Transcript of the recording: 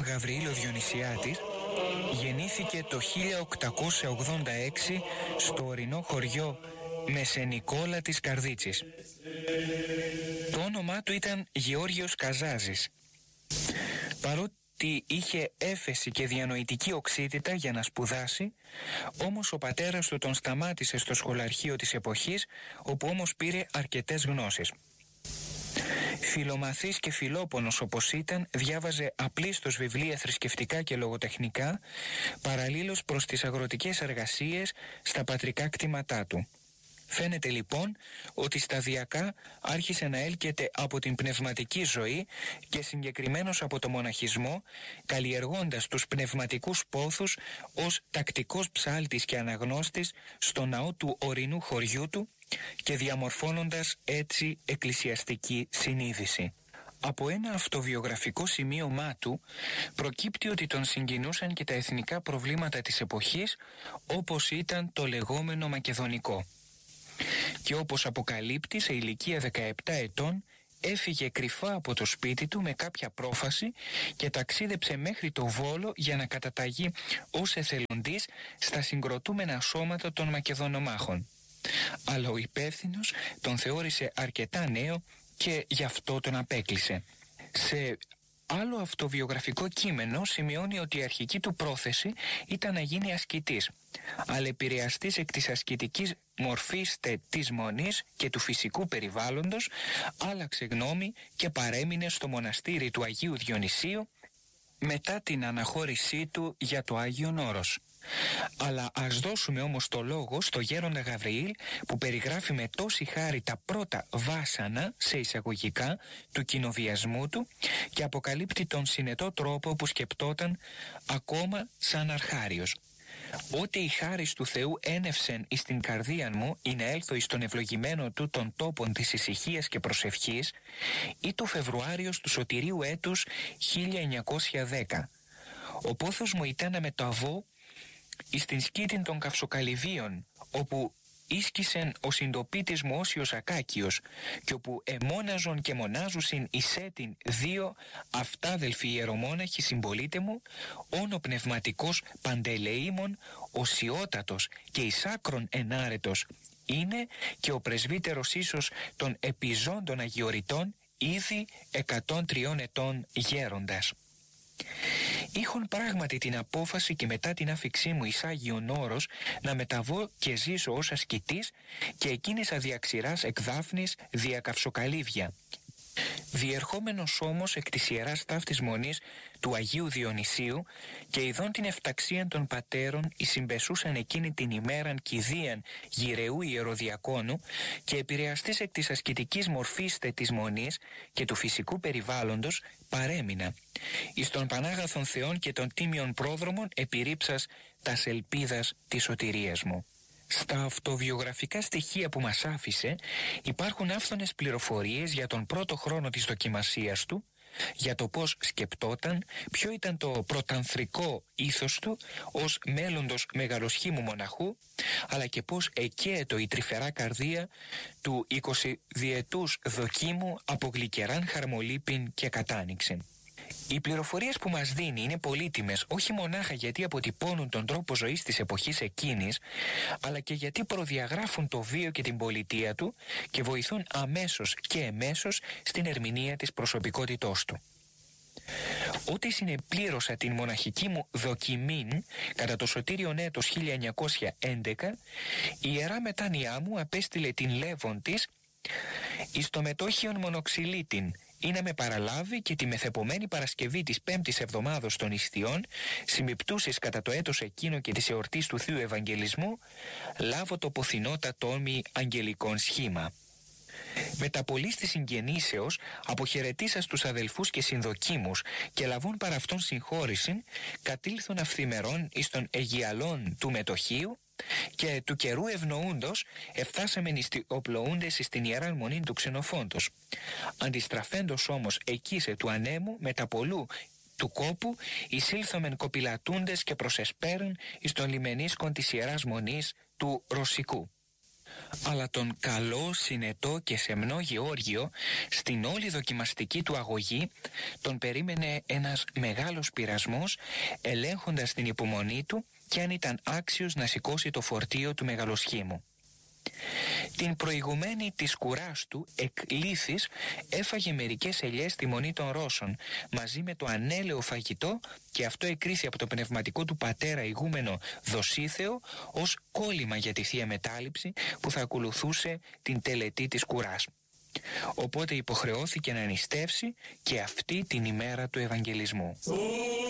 Γαβριήλ ο Διονυσιάτης γεννήθηκε το 1886 στο ορεινό χωριό Μεσενικόλα της Καρδίτσης. Το όνομά του ήταν Γεώργιος Καζάζης. Παρότι είχε έφεση και διανοητική οξύτητα για να σπουδάσει, όμως ο πατέρας του τον σταμάτησε στο σχολαρχείο της εποχής, όπου όμως πήρε αρκετές γνώσεις. Φιλομαθής και φιλόπονος όπως ήταν, διάβαζε απλίστως βιβλία θρησκευτικά και λογοτεχνικά, παραλλήλως προς τις αγροτικές εργασίες στα πατρικά κτήματά του. Φαίνεται λοιπόν ότι σταδιακά άρχισε να έλκεται από την πνευματική ζωή και συγκεκριμένως από το μοναχισμό, καλλιεργώντας τους πνευματικούς πόθους ως τακτικός ψάλτης και αναγνώστης στο ναό του ορεινού χωριού του και διαμορφώνοντας έτσι εκκλησιαστική συνείδηση. Από ένα αυτοβιογραφικό σημείωμά του προκύπτει ότι τον συγκινούσαν και τα εθνικά προβλήματα της εποχής, όπως ήταν το λεγόμενο μακεδονικό. Και όπως αποκαλύπτει, σε ηλικία 17 ετών έφυγε κρυφά από το σπίτι του με κάποια πρόφαση και ταξίδεψε μέχρι το Βόλο για να καταταγεί ως εθελοντής στα συγκροτούμενα σώματα των Μακεδονομάχων. Αλλά ο υπεύθυνος τον θεώρησε αρκετά νέο και γι' αυτό τον απέκλεισε. Σε άλλο αυτοβιογραφικό κείμενο σημειώνει ότι η αρχική του πρόθεση ήταν να γίνει ασκητής, αλλά επηρεαστής εκ της ασκητικής μορφής της μονής και του φυσικού περιβάλλοντος, άλλαξε γνώμη και παρέμεινε στο μοναστήρι του Αγίου Διονυσίου μετά την αναχώρησή του για το Άγιον Όρος. Αλλά ας δώσουμε όμως το λόγο στο γέροντα Γαβριήλ, που περιγράφει με τόση χάρη τα πρώτα βάσανα, σε εισαγωγικά, του κοινοβιασμού του και αποκαλύπτει τον συνετό τρόπο που σκεπτόταν ακόμα σαν αρχάριος. «Ότι η χάρις του Θεού ένευσεν εις την καρδίαν μου, ή να έλθω εις τον ευλογημένο του των τόπων της ησυχίας και προσευχής, ή το Φεβρουάριος του σωτηρίου έτους 1910. Ο πόθος μου ήταν να μεταβώ εις την σκήτην των Καυσοκαλυβίων, όπου ίσκησεν ο συντοπίτης μου Όσιος Ακάκιος, και όπου εμόναζον και μονάζουσιν εισέτην δύο αυτάδελφοι ιερομόναχοι συμπολίτε μου, όν ο πνευματικός Παντελεήμων, ο Σιώτατος και εις άκρον ενάρετος είναι, και ο πρεσβύτερος ίσως των επιζώντων αγιοριτών, ήδη 103 ετών γέροντας. Είχον πράγματι την απόφαση και μετά την άφηξή μου εις Άγιον Όρος να μεταβώ και ζήσω ως ασκητής, και εκκίνησα διαξηράς εκ Δάφνης δια Καυσοκαλύβια. Διερχόμενος όμως εκ της Ιεράς Ταύτης Μονής του Αγίου Διονυσίου και ειδών την εφταξίαν των πατέρων, εις συμπεσούσαν εκείνη την ημέραν κηδείαν γυρεού ιεροδιακόνου, και επηρεαστής εκ της ασκητικής μορφής της Μονής και του φυσικού περιβάλλοντος, παρέμεινα εις των Πανάγαθων Θεών και των τίμιων πρόδρομων επιρρήψας τας ελπίδας της σωτηρίας μου. Στα αυτοβιογραφικά στοιχεία που μας άφησε υπάρχουν άφθονες πληροφορίες για τον πρώτο χρόνο της δοκιμασίας του, για το πώς σκεπτόταν, ποιο ήταν το πρωτανθρικό ήθος του ως μέλλοντος μεγαλοσχήμου μοναχού, αλλά και πώς εκαίετο η τρυφερά καρδία του 20διετούς δοκίμου από γλυκεράν χαρμολύπην και κατάνοιξεν. Οι πληροφορίες που μας δίνει είναι πολύτιμες, όχι μονάχα γιατί αποτυπώνουν τον τρόπο ζωής της εποχής εκείνης, αλλά και γιατί προδιαγράφουν το βίο και την πολιτεία του και βοηθούν αμέσως και εμέσως στην ερμηνεία της προσωπικότητός του. Ότι συνεπλήρωσα την μοναχική μου δοκιμήν κατά το σωτήριον έτος 1911, η Ιερά Μετάνοιά μου απέστειλε την Λέβον της εις το μετόχιον μονοξυλίτην, ή να με παραλάβει και τη μεθεπομένη Παρασκευή της 5ης εβδομάδος των Ιστιών, συμπιπτούσης κατά το έτος εκείνο και της εορτής του Θείου Ευαγγελισμού, λάβω το ποθηνότατό μη αγγελικών σχήμα. Μετά πολλής της συγγενήσεως αποχαιρετήσας τους αδελφούς και συνδοκίμους και λαβών παρά αυτόν συγχώρησιν, κατήλθον αυθημερών εις των Αιγιαλών του μετοχίου, και του καιρού ευνοούντος εφτάσαμεν εις οπλοούντες εις την Ιεράν Μονήν του Ξενοφόντος. Αντιστραφέντος όμως εκείσε του ανέμου μετά πολλού του κόπου, εισήλθομεν κοπηλατούντες και προσεσπέρουν εις των λιμενίσκων της Ιεράς Μονής του Ρωσικού. αλλά τον καλό, συνετό και σεμνό Γεώργιο, στην όλη δοκιμαστική του αγωγή, τον περίμενε ένας μεγάλος πειρασμός, ελέγχοντας την υπομονή του και αν ήταν άξιος να σηκώσει το φορτίο του μεγαλοσχήμου. Την προηγουμένη της κουράς του εκλήθης έφαγε μερικές ελιές στη μονή των Ρώσων μαζί με το ανέλαιο φαγητό, και αυτό εκρίθη από το πνευματικό του πατέρα ηγούμενο Δοσίθεο ως κόλλημα για τη Θεία Μετάληψη που θα ακολουθούσε την τελετή της κουράς. Οπότε υποχρεώθηκε να νηστεύσει και αυτή την ημέρα του Ευαγγελισμού.